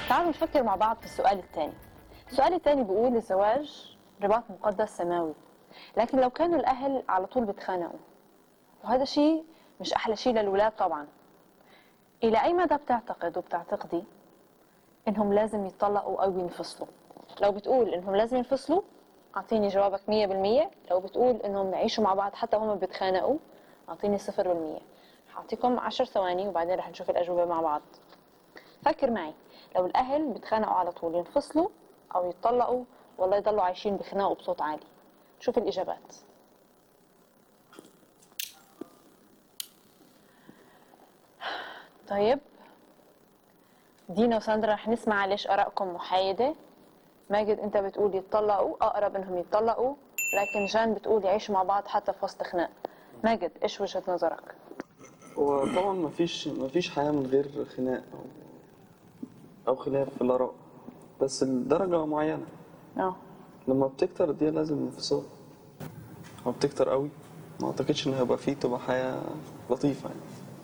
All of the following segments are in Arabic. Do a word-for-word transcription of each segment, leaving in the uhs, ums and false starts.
تعالوا نفكر مع بعض في السؤال الثاني. السؤال الثاني بيقول الزواج رباط مقدس سماوي، لكن لو كانوا الأهل على طول بيتخانقوا، وهذا شيء مش أحلى شيء للولاد طبعا، إلى أي مدى بتعتقد وبتعتقدي إنهم لازم يتطلقوا أو ينفصلوا؟ لو بتقول إنهم لازم ينفصلوا أعطيني جوابك مية بالمية، لو بتقول إنهم يعيشوا مع بعض حتى هم بيتخانقوا أعطيني صفر بالمية. هعطيكم عشر ثواني وبعدين رح نشوف الأجوبة مع بعض. فكر معي، لو الأهل بيتخانقوا على طول ينفصلوا أو يتطلقوا ولا يضلوا عايشين بخناقوا بصوت عالي؟ شوف الإجابات. طيب دينا وساندرا رح نسمع ليش آرائكم محايدة. ماجد أنت بتقول يتطلقوا، أقرب إنهم يتطلقوا، لكن جان بتقول يعيشوا مع بعض حتى في وسط خناق. ماجد إيش وجهة نظرك؟ وطبعا مفيش مفيش حياة من غير خناق أو أو خلاف في الآراء، بس لدرجة معينة. اه لما بتكتر دي لازم انفصال. لما بتكتر قوي ما أعتقدش إن هيبقى فيه تبقى حياة لطيفة يعني.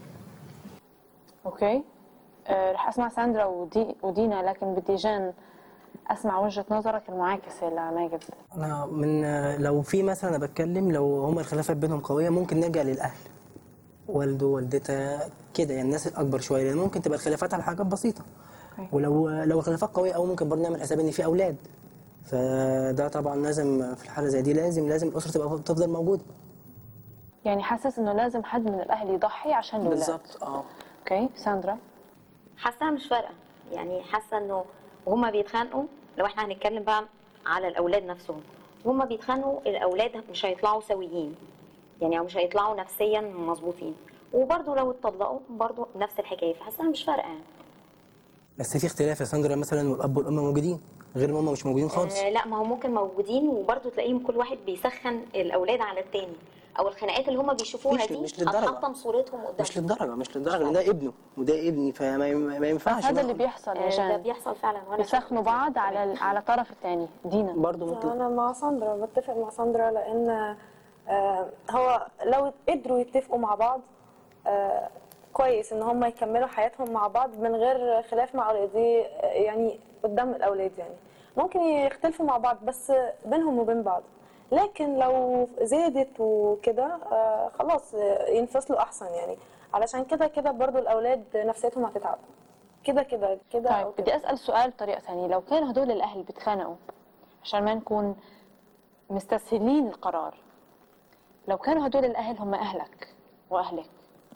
أوكي أه رح أسمع ساندرا ودي ودينا، لكن بدي جان أسمع وجهة نظرك المعاكسة لماجد. انا من لو في مثلا انا بتكلم لو هما الخلافات بينهم قويه ممكن نرجع للاهل، والده والدتها كده، يعني الناس الاكبر شويه، لان ممكن تبقى الخلافات على حاجات بسيطه. أوكي. ولو لو الخلافات قويه قوي ممكن برضه نعمل حساب ان في اولاد، فده طبعا لازم في الحاله زي دي لازم لازم الاسره تبقى تفضل موجوده. يعني حاسس إنه لازم حد من الأهل يضحي عشان الولاد. بالظبط اه. أوكي ساندرا. حاساها مش فارقه، يعني حاسه انه وهما بيتخانقوا، لو احنا هنتكلم بقى على الاولاد نفسهم، وهما بيتخانقوا الاولاد مش هيطلعوا سويين، يعني او مش هيطلعوا نفسيا مظبوطين، وبرضه لو اتطلقوا برضه نفس الحكايه، فحاساها مش فارقه يعني. بس في اختلاف يا ساندرا، مثلا والاب والام موجودين غير ما هم مش موجودين خالص. آه لا، ما هو ممكن موجودين وبرضه تلاقيهم كل واحد بيسخن الاولاد على التاني، او الخناقات اللي هم بيشوفوها مش- دي مش للدرجة. هتحطم صورتهم قدام. مش للدرجه مش للدرجه لان ده ابنه وده ابني، فما ما ينفعش. هذا بقى. اللي بيحصل يا آه، ده جان، بيحصل فعلا، وانا بيسخنوا بعض على على طرف الثاني. دينا برضه ممكن. انا مع ساندرا، بتفق مع ساندرا، لان آه، هو لو قدروا يتفقوا مع بعض آه، كويس ان هم يكملوا حياتهم مع بعض من غير خلاف مع اولادي، آه، يعني قدام الاولاد، يعني ممكن يختلفوا مع بعض بس بينهم وبين بعض، لكن لو زادت وكده آه، خلاص آه، ينفصلوا احسن، يعني علشان كده كده برضو الاولاد نفسيتهم هتتعب كده كده كده. طيب أو كده. بدي أسأل سؤال بطريقة ثانية، لو كانوا هدول الأهل بيتخانقوا عشان ما نكون مستسهلين القرار، لو كانوا هدول الأهل هم أهلك وأهلك،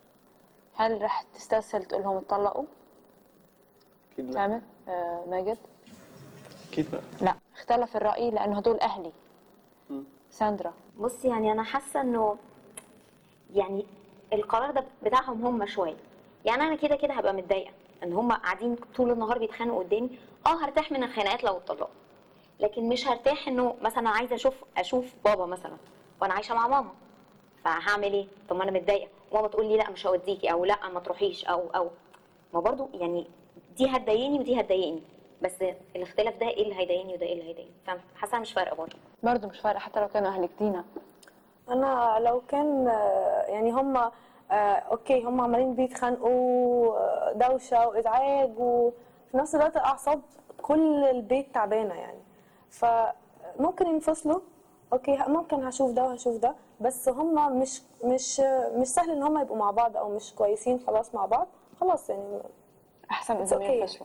هل رح تستسهل تقول لهم اتطلقوا؟ أكيد لا. تامر آه ماجد؟ أكيد لا. لا اختلف الرأي لأنه هدول أهلي. مم. ساندرا. بص، يعني انا حاسه انه يعني القرار ده بتاعهم هم شويه، يعني انا كده كده هبقى متضايقه ان هم قاعدين طول النهار بيتخانقوا قدامي. اه هرتاح من الخناقات لو اتطلقوا، لكن مش هرتاح انه مثلا انا عايزه اشوف اشوف بابا مثلا وانا عايشه مع ماما، فهعمل ايه؟ طب ما انا متضايقه وماما تقول لي لا مش هوديكي، او لا ما تروحيش، او او ما برضو يعني دي هتضايقني ودي هتضايقني، بس الاختلاف ده ايه اللي هيضايقني وده ايه اللي هيضايقني، فحاسه مش فارقه برضه. برضه مش فارقة حتى لو كانوا أهلك. دينا. انا لو كان آه، يعني هم آه، اوكي هم عمالين بيتخانقوا آه، دوشه وازعاج، وفي نفس الوقت اعصاب كل البيت تعبانه، يعني فممكن ينفصلوا. اوكي ممكن هشوف ده وهشوف ده، بس هم مش مش مش سهل ان هم يبقوا مع بعض، او مش كويسين خلاص مع بعض، خلاص يعني أحسن It's إذا okay. ينفصلوا.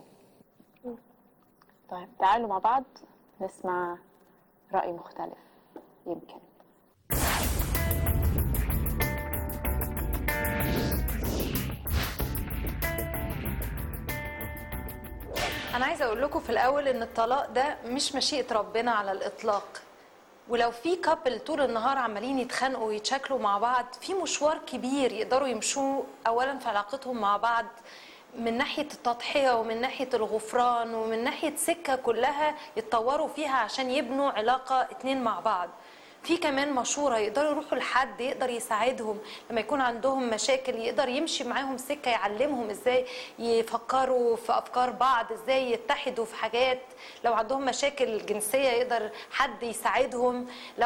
طيب تعالوا مع بعض نسمع رأي مختلف يمكن. أنا عايزة أقول لكم في الأول إن الطلاق ده مش مشيئة ربنا على الإطلاق، ولو في كابل طول النهار عمالين يتخانقوا ويتشاكلوا مع بعض، في مشوار كبير يقدروا يمشوه أولا في علاقتهم مع بعض، من ناحية التضحية ومن ناحية الغفران ومن ناحية سكة كلها يتطوروا فيها عشان يبنوا علاقة اتنين مع بعض. في كمان مشورة يقدروا يروحوا لحد يقدر يساعدهم لما يكون عندهم مشاكل، يقدر يمشي معاهم سكة يعلمهم ازاي يفكروا في أفكار بعض، ازاي يتحدوا في حاجات. لو عندهم مشاكل جنسية يقدر حد يساعدهم.